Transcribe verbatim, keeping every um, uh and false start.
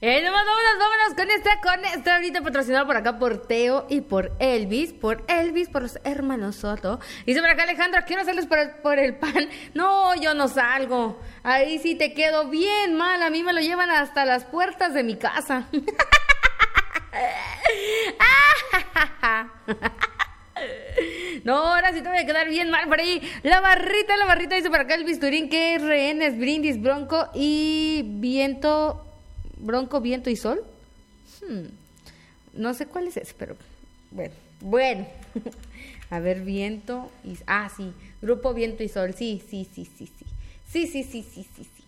Eh, nomás vámonos, vámonos con esta, con esta ahorita patrocinado por acá por Teo y por Elvis, por Elvis, por los hermanos Soto. Dice por acá Alejandro, quiero hacerles por el, por el pan. No, yo no salgo. Ahí sí te quedo bien mal, a mí me lo llevan hasta las puertas de mi casa. No, ahora sí te voy a quedar bien mal por ahí. La barrita, la barrita dice por acá el bisturín que es rehenes, brindis, bronco y viento... Bronco, viento y sol. Hmm. No sé cuál es ese, pero bueno. Bueno. A ver, viento y... Ah, sí. Grupo Viento y Sol. Sí, sí, sí, sí, sí. Sí, sí, sí, sí, sí, sí.